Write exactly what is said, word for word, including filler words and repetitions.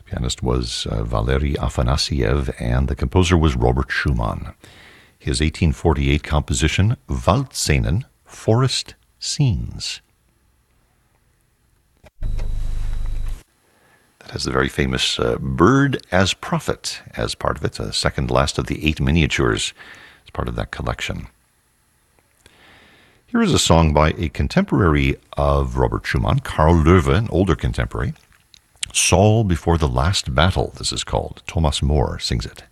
Pianist was uh, Valery Afanasiev, and the composer was Robert Schumann. His eighteen forty-eight composition, Waldszenen, Forest Scenes. That has the very famous uh, Bird as Prophet as part of it, a second last of the eight miniatures as part of that collection. Here is a song by a contemporary of Robert Schumann, Karl Löwe, an older contemporary. Saul Before the Last Battle, this is called. Thomas Moore sings it.